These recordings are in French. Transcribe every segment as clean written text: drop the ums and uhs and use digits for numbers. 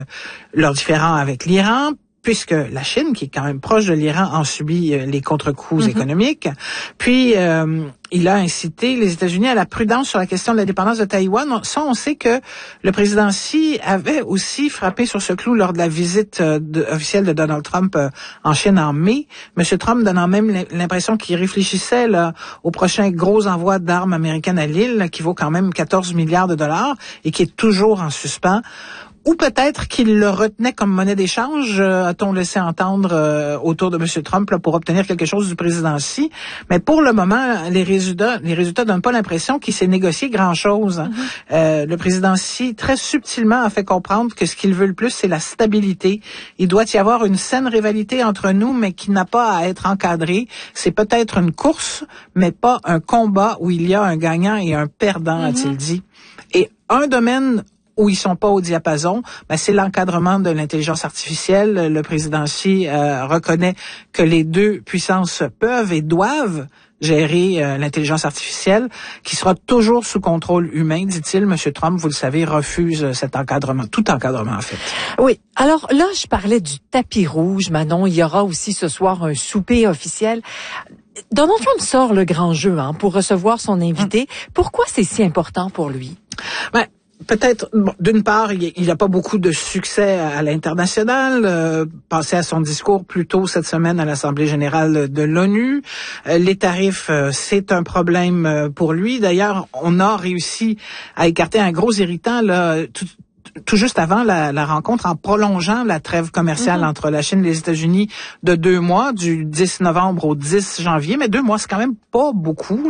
leurs différends avec l'Iran, puisque la Chine, qui est quand même proche de l'Iran, en subit les contre-coups économiques. Puis, il a incité les États-Unis à la prudence sur la question de l'indépendance de Taïwan. Ça, on sait que le président Xi avait aussi frappé sur ce clou lors de la visite officielle de Donald Trump en Chine en mai. M. Trump donnant même l'impression qu'il réfléchissait là, au prochain gros envoi d'armes américaines à l'île, qui vaut quand même 14 milliards de dollars et qui est toujours en suspens. Ou peut-être qu'il le retenait comme monnaie d'échange, a-t-on laissé entendre autour de M. Trump là, pour obtenir quelque chose du président Xi. Mais pour le moment, les résultats donnent pas l'impression qu'il s'est négocié grand-chose. Le président Xi, très subtilement, a fait comprendre que ce qu'il veut le plus, c'est la stabilité. Il doit y avoir une saine rivalité entre nous, mais qui n'a pas à être encadrée. C'est peut-être une course, mais pas un combat où il y a un gagnant et un perdant, a-t-il dit. Et un domaine où ils sont pas au diapason, c'est l'encadrement de l'intelligence artificielle. Le président Xi reconnaît que les deux puissances peuvent et doivent gérer l'intelligence artificielle, qui sera toujours sous contrôle humain, dit-il. Monsieur Trump, vous le savez, refuse cet encadrement, tout encadrement en fait. Oui. Alors là, je parlais du tapis rouge, Manon. Il y aura aussi ce soir un souper officiel. Donald Trump sort le grand jeu pour recevoir son invité. Pourquoi c'est si important pour lui? Peut-être, d'une part, il n'y a pas beaucoup de succès à l'international. Pensez à son discours plus tôt cette semaine à l'Assemblée générale de l'ONU. Les tarifs, c'est un problème pour lui. D'ailleurs, on a réussi à écarter un gros irritant là, tout juste avant la rencontre, en prolongeant la trêve commerciale entre la Chine et les États-Unis de 2 mois, du 10 novembre au 10 janvier. Mais 2 mois, c'est quand même pas beaucoup.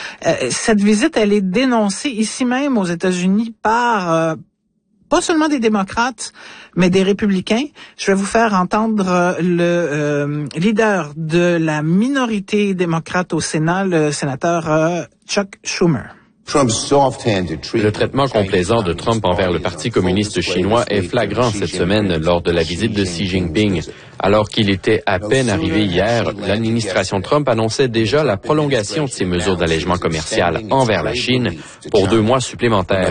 Cette visite, elle est dénoncée ici même aux États-Unis par pas seulement des démocrates, mais des républicains. Je vais vous faire entendre le leader de la minorité démocrate au Sénat, le sénateur Chuck Schumer. Le traitement complaisant de Trump envers le Parti communiste chinois est flagrant cette semaine lors de la visite de Xi Jinping. Alors qu'il était à peine arrivé hier, l'administration Trump annonçait déjà la prolongation de ses mesures d'allègement commercial envers la Chine pour 2 mois supplémentaires.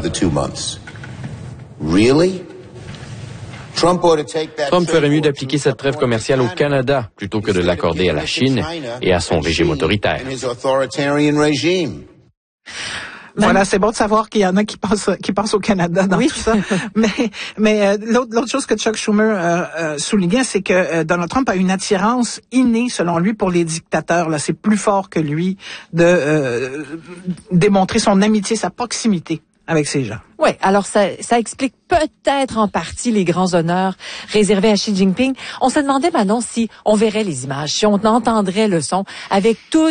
Trump ferait mieux d'appliquer cette trêve commerciale au Canada plutôt que de l'accorder à la Chine et à son régime autoritaire. Voilà, c'est bon de savoir qu'il y en a qui pensent au Canada dans tout ça. Mais l'autre chose que Chuck Schumer soulignait, c'est que Donald Trump a une attirance innée, selon lui, pour les dictateurs. Là, c'est plus fort que lui de démontrer son amitié, sa proximité avec ces gens. Oui, alors ça explique peut-être en partie les grands honneurs réservés à Xi Jinping. On se demandait, Manon, si on verrait les images, si on entendrait le son, avec tout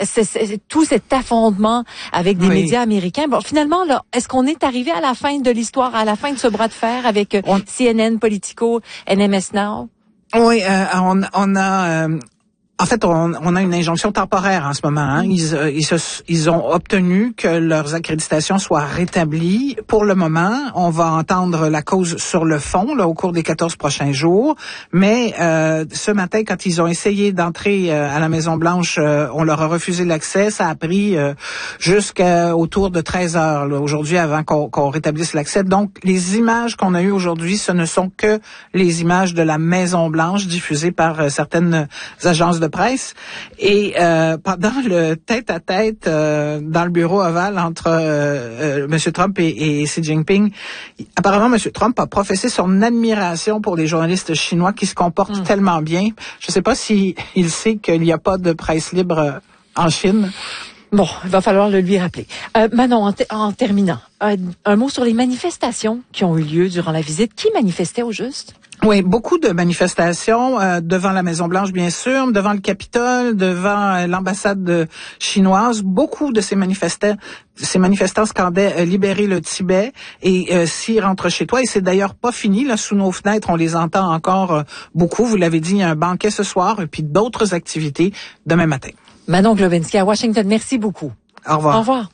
cet affondement avec des médias américains. Bon, finalement, là, est-ce qu'on est arrivé à la fin de l'histoire, à la fin de ce bras de fer avec CNN, Politico, NMS Now? Oui, on a... En fait, on a une injonction temporaire en ce moment. Ils ont obtenu que leurs accréditations soient rétablies. Pour le moment, on va entendre la cause sur le fond là, au cours des 14 prochains jours. Mais ce matin, quand ils ont essayé d'entrer à la Maison-Blanche, on leur a refusé l'accès. Ça a pris jusqu'à autour de 13 heures là, aujourd'hui avant qu'on rétablisse l'accès. Donc, les images qu'on a eues aujourd'hui, ce ne sont que les images de la Maison-Blanche diffusées par certaines agences de presse. Et pendant le tête-à-tête dans le bureau ovale entre M. Trump et Xi Jinping, apparemment M. Trump a professé son admiration pour les journalistes chinois qui se comportent tellement bien. Je ne sais pas s'il sait qu'il n'y a pas de presse libre en Chine. Bon, il va falloir le lui rappeler. Manon, en terminant, un mot sur les manifestations qui ont eu lieu durant la visite. Qui manifestait au juste? Oui, beaucoup de manifestations devant la Maison-Blanche, bien sûr, devant le Capitole, devant l'ambassade chinoise. Beaucoup de ces manifestants scandaient libérer le Tibet et s'y rentre chez toi. Et c'est d'ailleurs pas fini. Là, sous nos fenêtres, on les entend encore beaucoup. Vous l'avez dit, il y a un banquet ce soir et puis d'autres activités demain matin. Manon Globinski à Washington, merci beaucoup. Au revoir. Au revoir.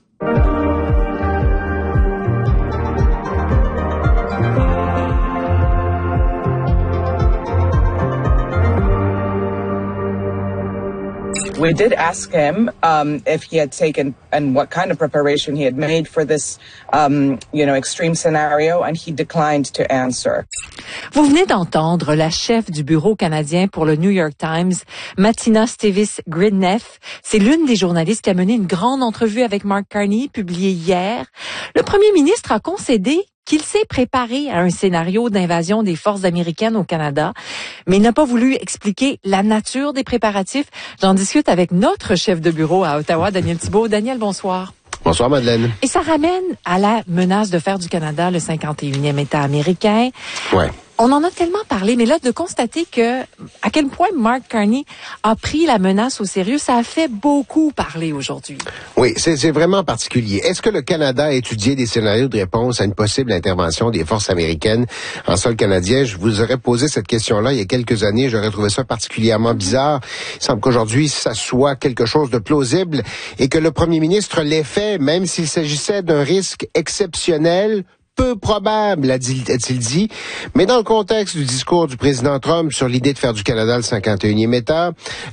We did ask him if he had taken and what kind of preparation he had made for this, extreme scenario, and he declined to answer. Vous venez d'entendre la chef du bureau canadien pour le New York Times, Martina Stevens-Gridneff. C'est l'une des journalistes qui a mené une grande entrevue avec Mark Carney, publiée hier. Le premier ministre a concédé qu'il s'est préparé à un scénario d'invasion des forces américaines au Canada, mais il n'a pas voulu expliquer la nature des préparatifs. J'en discute avec notre chef de bureau à Ottawa, Daniel Thibeault. Daniel, bonsoir. Bonsoir, Madeleine. Et ça ramène à la menace de faire du Canada le 51e État américain. Ouais. On en a tellement parlé, mais là, de constater que à quel point Mark Carney a pris la menace au sérieux, ça a fait beaucoup parler aujourd'hui. Oui, c'est vraiment particulier. Est-ce que le Canada a étudié des scénarios de réponse à une possible intervention des forces américaines en sol canadien? Je vous aurais posé cette question-là il y a quelques années. J'aurais trouvé ça particulièrement bizarre. Il semble qu'aujourd'hui, ça soit quelque chose de plausible et que le premier ministre l'ait fait, même s'il s'agissait d'un risque exceptionnel, peu probable, a-t-il dit. Mais dans le contexte du discours du président Trump sur l'idée de faire du Canada le 51e État,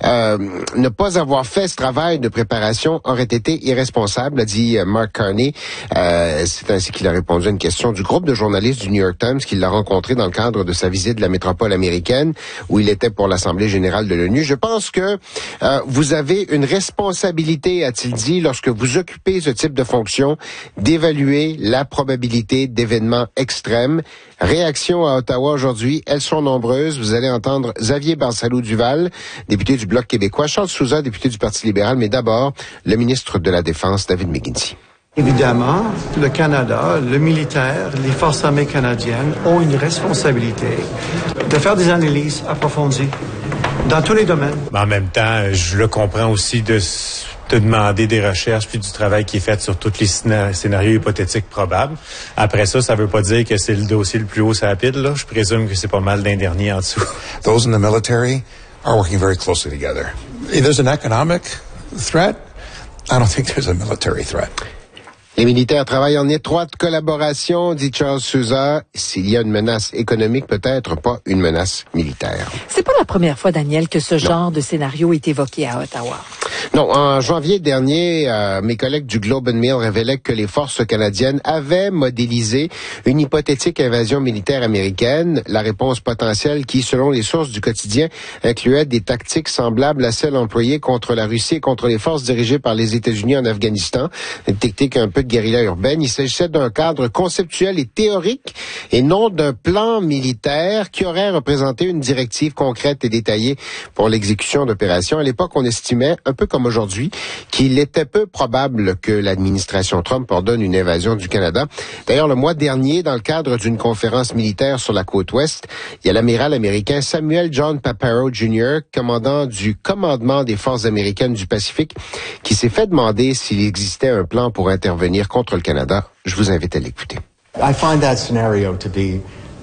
ne pas avoir fait ce travail de préparation aurait été irresponsable, a dit Mark Carney. C'est ainsi qu'il a répondu à une question du groupe de journalistes du New York Times qu'il l'a rencontré dans le cadre de sa visite de la métropole américaine, où il était pour l'Assemblée générale de l'ONU. Je pense que vous avez une responsabilité, a-t-il dit, lorsque vous occupez ce type de fonction, d'évaluer la probabilité d'événements extrêmes. Réactions à Ottawa aujourd'hui, elles sont nombreuses. Vous allez entendre Xavier Barsalou-Duval, député du Bloc québécois, Charles Sousa, député du Parti libéral, mais d'abord, le ministre de la Défense, David McGuinty. Évidemment, le Canada, le militaire, les forces armées canadiennes ont une responsabilité de faire des analyses approfondies dans tous les domaines. En même temps, je le comprends aussi de demander des recherches puis du travail qui est fait sur tous les scénarios hypothétiques probables. Après ça, ça veut pas dire que c'est le dossier le plus haut sur la pile, là. Je présume que c'est pas mal d'un dernier en dessous. Those in the military are working very closely together. If there's an economic threat, I don't think there's a military threat. Les militaires travaillent en étroite collaboration, dit Charles Sousa. S'il y a une menace économique, peut-être pas une menace militaire. C'est pas la première fois, Daniel, que ce genre de scénario est évoqué à Ottawa. Non, en janvier dernier, mes collègues du Globe and Mail révélaient que les forces canadiennes avaient modélisé une hypothétique invasion militaire américaine. La réponse potentielle qui, selon les sources du quotidien, incluait des tactiques semblables à celles employées contre la Russie et contre les forces dirigées par les États-Unis en Afghanistan. Une tactique un peu de guérilla urbaine. Il s'agissait d'un cadre conceptuel et théorique et non d'un plan militaire qui aurait représenté une directive concrète et détaillée pour l'exécution d'opérations. À l'époque, on estimait, un peu comme aujourd'hui, qu'il était peu probable que l'administration Trump ordonne une invasion du Canada. D'ailleurs, le mois dernier, dans le cadre d'une conférence militaire sur la côte ouest, il y a l'amiral américain Samuel John Paparo Jr., commandant du commandement des forces américaines du Pacifique, qui s'est fait demander s'il existait un plan pour intervenir contre le Canada. Je vous invite à l'écouter. I find that scenario to be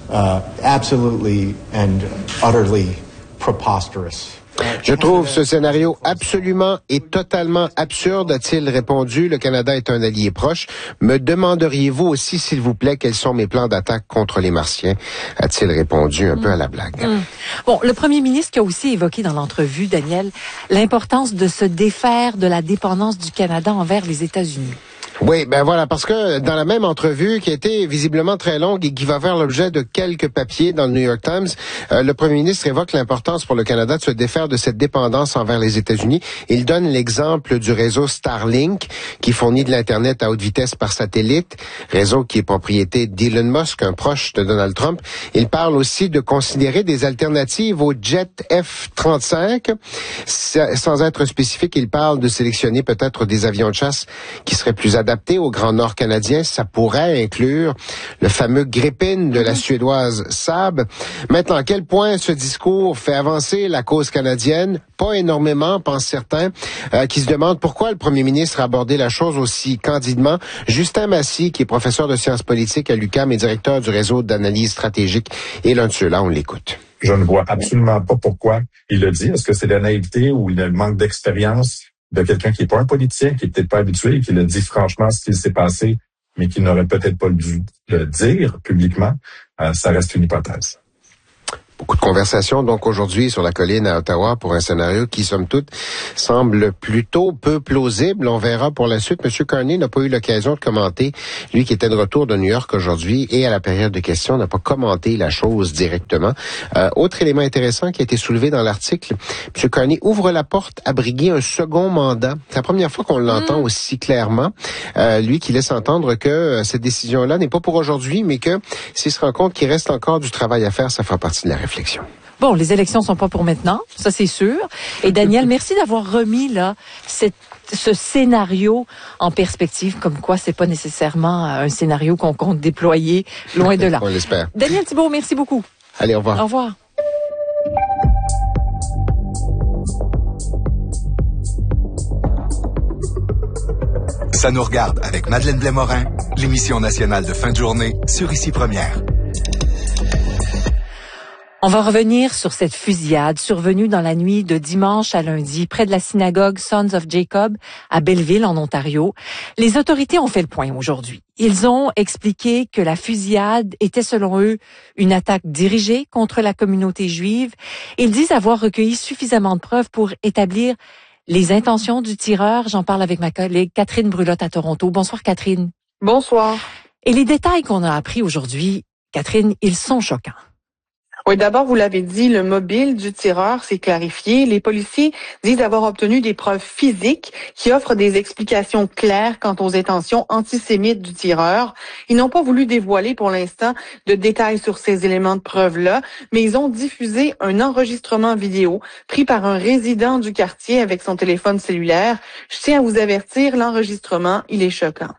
absolutely and utterly preposterous. Je trouve ce scénario absolument et totalement absurde, a-t-il répondu. Le Canada est un allié proche. Me demanderiez-vous aussi, s'il vous plaît, quels sont mes plans d'attaque contre les Martiens, a-t-il répondu un peu à la blague. Bon, le premier ministre qui a aussi évoqué dans l'entrevue, Daniel, l'importance de se défaire de la dépendance du Canada envers les États-Unis. Oui, ben voilà, parce que dans la même entrevue qui a été visiblement très longue et qui va faire l'objet de quelques papiers dans le New York Times, le premier ministre évoque l'importance pour le Canada de se défaire de cette dépendance envers les États-Unis. Il donne l'exemple du réseau Starlink qui fournit de l'Internet à haute vitesse par satellite, réseau qui est propriété d'Elon Musk, un proche de Donald Trump. Il parle aussi de considérer des alternatives au jet F-35. Sans être spécifique, il parle de sélectionner peut-être des avions de chasse qui seraient plus adaptés au Grand Nord canadien. Ça pourrait inclure le fameux Gripen de la Suédoise Saab. Maintenant, à quel point ce discours fait avancer la cause canadienne? Pas énormément, pensent certains, qui se demandent pourquoi le premier ministre a abordé la chose aussi candidement. Justin Massy, qui est professeur de sciences politiques à l'UQAM et directeur du réseau d'analyse stratégique, est l'un de ceux-là. On l'écoute. Je ne vois absolument pas pourquoi il le dit. Est-ce que c'est de la naïveté ou le manque d'expérience de quelqu'un qui n'est pas un politicien, qui est peut-être pas habitué et qui le dit franchement ce qu'il s'est passé, mais qui n'aurait peut-être pas dû le dire publiquement? Ça reste une hypothèse. Beaucoup de conversations donc aujourd'hui sur la colline à Ottawa pour un scénario qui, somme toute, semble plutôt peu plausible. On verra pour la suite. M. Carney n'a pas eu l'occasion de commenter, lui qui était de retour de New York aujourd'hui et à la période de questions n'a pas commenté la chose directement. Autre élément intéressant qui a été soulevé dans l'article, M. Carney ouvre la porte à briguer un second mandat. C'est la première fois qu'on l'entend aussi clairement. Lui qui laisse entendre que cette décision-là n'est pas pour aujourd'hui, mais que s'il se rend compte qu'il reste encore du travail à faire, ça fera partie de la réflexion. Bon, les élections sont pas pour maintenant, ça c'est sûr. Et Daniel, merci d'avoir remis là ce scénario en perspective, comme quoi c'est pas nécessairement un scénario qu'on compte déployer loin de là. On l'espère. Daniel Thibault, merci beaucoup. Allez, au revoir. Au revoir. Ça nous regarde avec Madeleine Blais-Morin, l'émission nationale de fin de journée sur Ici Première. On va revenir sur cette fusillade survenue dans la nuit de dimanche à lundi près de la synagogue Sons of Jacob à Belleville, en Ontario. Les autorités ont fait le point aujourd'hui. Ils ont expliqué que la fusillade était, selon eux, une attaque dirigée contre la communauté juive. Ils disent avoir recueilli suffisamment de preuves pour établir les intentions du tireur. J'en parle avec ma collègue Catherine Brulotte à Toronto. Bonsoir, Catherine. Bonsoir. Et les détails qu'on a appris aujourd'hui, Catherine, ils sont choquants. Oui, d'abord, vous l'avez dit, le mobile du tireur s'est clarifié. Les policiers disent avoir obtenu des preuves physiques qui offrent des explications claires quant aux intentions antisémites du tireur. Ils n'ont pas voulu dévoiler pour l'instant de détails sur ces éléments de preuve-là, mais ils ont diffusé un enregistrement vidéo pris par un résident du quartier avec son téléphone cellulaire. Je tiens à vous avertir, l'enregistrement, il est choquant.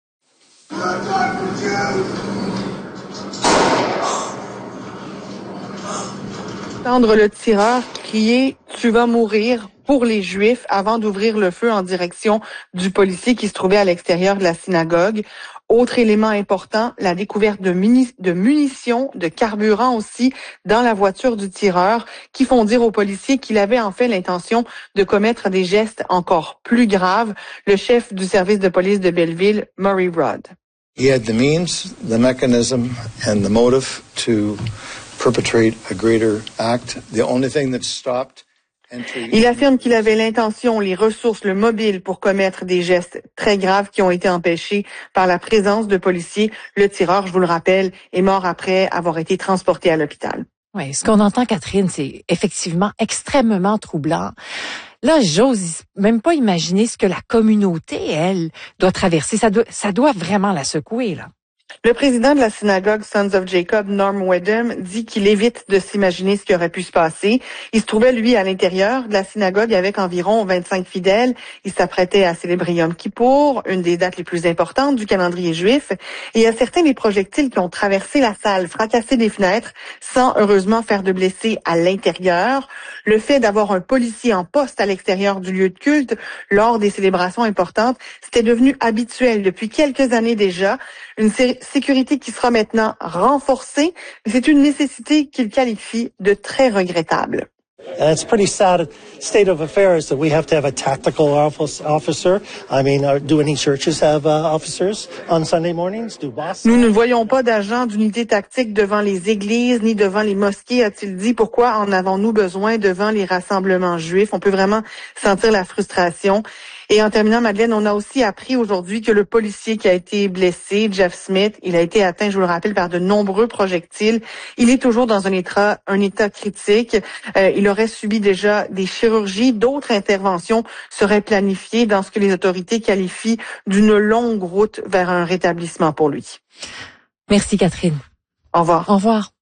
Entendre le tireur crier « Tu vas mourir » pour les Juifs avant d'ouvrir le feu en direction du policier qui se trouvait à l'extérieur de la synagogue. Autre élément important, la découverte de munitions, de carburant aussi dans la voiture du tireur qui font dire aux policiers qu'il avait en fait l'intention de commettre des gestes encore plus graves. Le chef du service de police de Belleville, Murray Rudd. He had the means, the mechanism and the motive to perpetrate a greater act. The only thing that stopped entry. Il affirme qu'il avait l'intention, les ressources, le mobile pour commettre des gestes très graves qui ont été empêchés par la présence de policiers. Le tireur, je vous le rappelle, est mort après avoir été transporté à l'hôpital. Oui, ce qu'on entend, Catherine, c'est effectivement extrêmement troublant. Là, j'ose même pas imaginer ce que la communauté, elle, doit traverser. Ça doit vraiment la secouer, là. Le président de la synagogue Sons of Jacob, Norm Wedham, dit qu'il évite de s'imaginer ce qui aurait pu se passer. Il se trouvait, lui, à l'intérieur de la synagogue avec environ 25 fidèles. Il s'apprêtait à célébrer Yom Kippour, une des dates les plus importantes du calendrier juif. Et il y a certains des projectiles qui ont traversé la salle, fracassé des fenêtres, sans heureusement faire de blessés à l'intérieur. Le fait d'avoir un policier en poste à l'extérieur du lieu de culte lors des célébrations importantes, c'était devenu habituel depuis quelques années déjà. Une sécurité qui sera maintenant renforcée, mais c'est une nécessité qu'il qualifie de très regrettable. And it's a pretty sad state of affairs that we have to have a tactical officer. I mean, do any churches have officers on Sunday mornings? Do Boston? Nous ne voyons pas d'agents d'unité tactique devant les églises ni devant les mosquées, a-t-il dit. Pourquoi en avons-nous besoin devant les rassemblements juifs? On peut vraiment sentir la frustration. Et en terminant, Madeleine, on a aussi appris aujourd'hui que le policier qui a été blessé, Jeff Smith, il a été atteint, je vous le rappelle, par de nombreux projectiles. Il est toujours dans un état critique. Il aurait subi déjà des chirurgies. D'autres interventions seraient planifiées dans ce que les autorités qualifient d'une longue route vers un rétablissement pour lui. Merci, Catherine. Au revoir. Au revoir.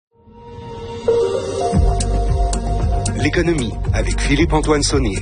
L'économie avec Philippe-Antoine Saunier.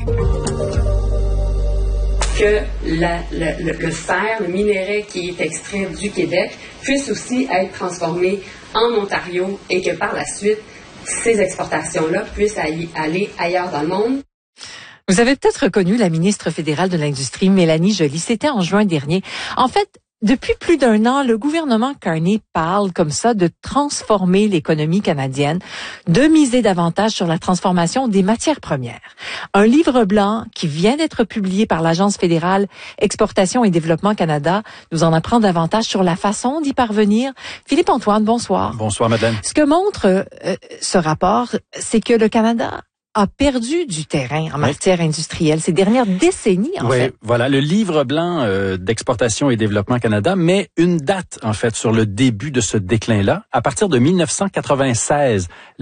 Que le fer, le minerai qui est extrait du Québec puisse aussi être transformé en Ontario et que par la suite, ces exportations-là puissent aller ailleurs dans le monde. Vous avez peut-être reconnu la ministre fédérale de l'Industrie, Mélanie Joly. C'était en juin dernier. En fait, Depuis plus d'un an, le gouvernement Carney parle comme ça de transformer l'économie canadienne, de miser davantage sur la transformation des matières premières. Un livre blanc qui vient d'être publié par l'Agence fédérale Exportation et Développement Canada nous en apprend davantage sur la façon d'y parvenir. Philippe-Antoine, bonsoir. Bonsoir, Madeleine. Ce que montre ce rapport, c'est que le Canada a perdu du terrain en matière industrielle ces dernières décennies, en fait. Oui, voilà. Le livre blanc d'Exportation et Développement Canada met une date, en fait, sur le début de ce déclin-là. À partir de 1996,